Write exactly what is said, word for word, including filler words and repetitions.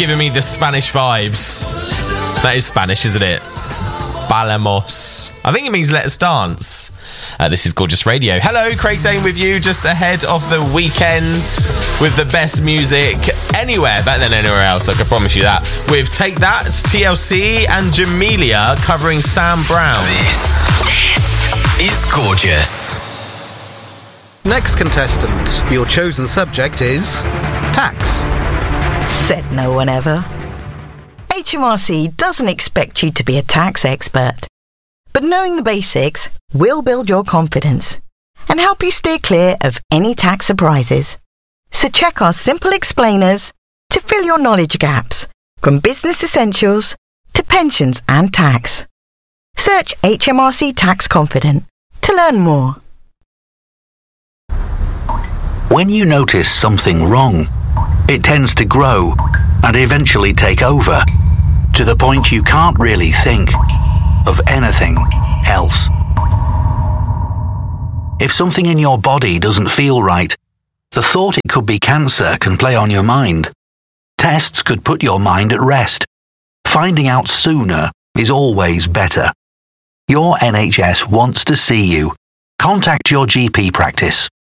giving me the Spanish vibes. That is Spanish, isn't it? Bailamos. I think it means let us dance. Uh, this is Gorgeous Radio. Hello, Craig Dane with you, just ahead of the weekend with the best music anywhere, better than anywhere else, I can promise you that. With Take That, T L C and Jamelia covering Sam Brown. This, this is Gorgeous. Next contestant, your chosen subject is tax. Said no one ever. H M R C doesn't expect you to be a tax expert, but knowing the basics will build your confidence and help you steer clear of any tax surprises. So check our simple explainers to fill your knowledge gaps, from business essentials to pensions and tax. Search H M R C Tax Confident to learn more. When you notice something wrong, it tends to grow and eventually take over, to the point you can't really think of anything else. If something in your body doesn't feel right, the thought it could be cancer can play on your mind. Tests could put your mind at rest. Finding out sooner is always better. Your N H S wants to see you. Contact your G P practice